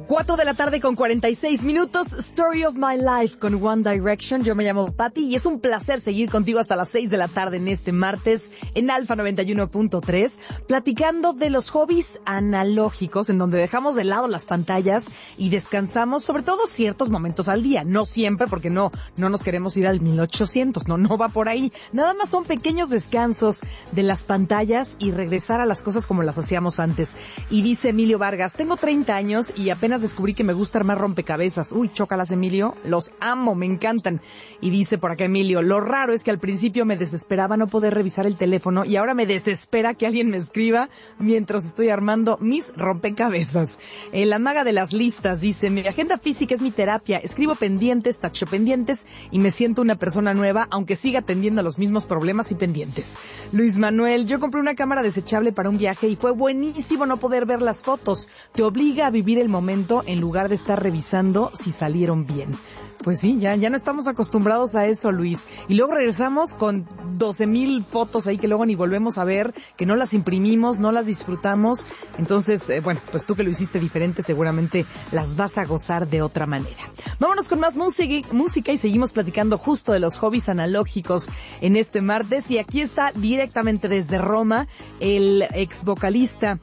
4 de la tarde con 46 minutos, Story of My Life con One Direction. Yo me llamo Patty y es un placer seguir contigo hasta las 6 de la tarde en este martes en Alfa 91.3, platicando de los hobbies analógicos, en donde dejamos de lado las pantallas y descansamos, sobre todo ciertos momentos al día. No siempre, porque no nos queremos ir al 1800, no va por ahí. Nada más son pequeños descansos de las pantallas y regresar a las cosas como las hacíamos antes. Y dice Emilio Vargas, tengo 30 años y apenas descubrí que me gusta armar rompecabezas. Uy, chócalas, Emilio, los amo, me encantan. Y dice por acá Emilio, lo raro es que al principio me desesperaba no poder revisar el teléfono y ahora me desespera que alguien me escriba mientras estoy armando mis rompecabezas. La maga de las listas dice, mi agenda física es mi terapia, escribo pendientes, tacho pendientes y me siento una persona nueva, aunque siga atendiendo los mismos problemas y pendientes. Luis Manuel, yo compré una cámara desechable para un viaje y fue buenísimo no poder ver las fotos. Te obliga a vivir el momento en lugar de estar revisando si salieron bien. Pues sí, ya no estamos acostumbrados a eso, Luis. Y luego regresamos con 12,000 fotos ahí que luego ni volvemos a ver, que no las imprimimos, no las disfrutamos. Entonces, bueno, pues tú que lo hiciste diferente seguramente las vas a gozar de otra manera. Vámonos con más música y seguimos platicando justo de los hobbies analógicos en este martes. Y aquí está directamente desde Roma el ex vocalista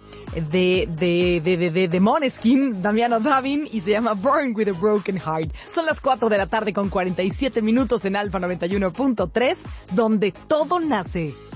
de Måneskin, Damiano David, y se llama Born with a Broken Heart. Son las 4 de la tarde con 47 minutos en Alfa 91.3, donde todo nace.